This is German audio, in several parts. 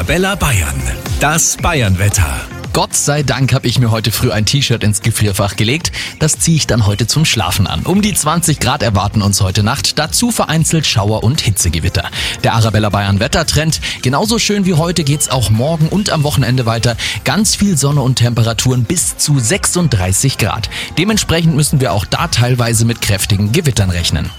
Arabella Bayern, das Bayernwetter. Gott sei Dank habe ich mir heute früh ein T-Shirt ins Gefrierfach gelegt. Das ziehe ich dann heute zum Schlafen an. Um die 20 Grad erwarten uns heute Nacht. Dazu vereinzelt Schauer und Hitzegewitter. Der Arabella Bayern Wettertrend. Genauso schön wie heute geht's auch morgen und am Wochenende weiter. Ganz viel Sonne und Temperaturen bis zu 36 Grad. Dementsprechend müssen wir auch da teilweise mit kräftigen Gewittern rechnen.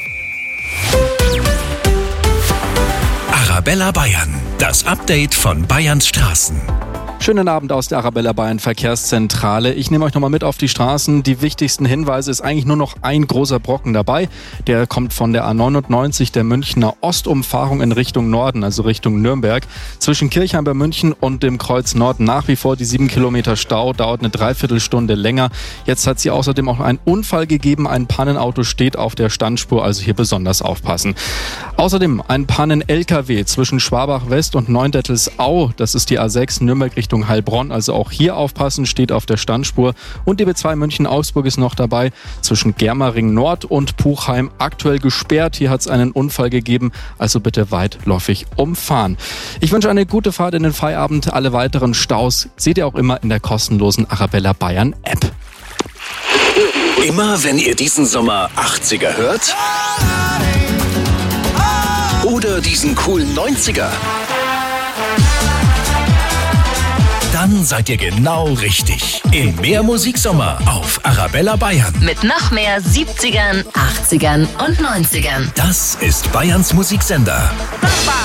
Arabella Bayern, das Update von Bayerns Straßen. Schönen Abend aus der Arabella Bayern Verkehrszentrale. Ich nehme euch nochmal mit auf die Straßen. Die wichtigsten Hinweise ist eigentlich nur noch ein großer Brocken dabei. Der kommt von der A99, der Münchner Ostumfahrung in Richtung Norden, also Richtung Nürnberg. Zwischen Kirchheim bei München und dem Kreuz Nord nach wie vor die 7 Kilometer Stau, dauert eine Dreiviertelstunde länger. Jetzt hat sie außerdem auch einen Unfall gegeben. Ein Pannenauto steht auf der Standspur, also hier besonders aufpassen. Außerdem ein Pannen-LKW zwischen Schwabach West und Neundettelsau. Das ist die A6 Nürnberg Richtung Heilbronn, also auch hier aufpassen, steht auf der Standspur. Und die B2 München-Augsburg ist noch dabei, zwischen Germering Nord und Puchheim aktuell gesperrt. Hier hat es einen Unfall gegeben, also bitte weitläufig umfahren. Ich wünsche eine gute Fahrt in den Feierabend. Alle weiteren Staus seht ihr auch immer in der kostenlosen Arabella Bayern App. Immer wenn ihr diesen Sommer 80er hört oder diesen coolen 90er, dann seid ihr genau richtig. In Mehr Musiksommer auf Arabella Bayern. Mit noch mehr 70ern, 80ern und 90ern. Das ist Bayerns Musiksender.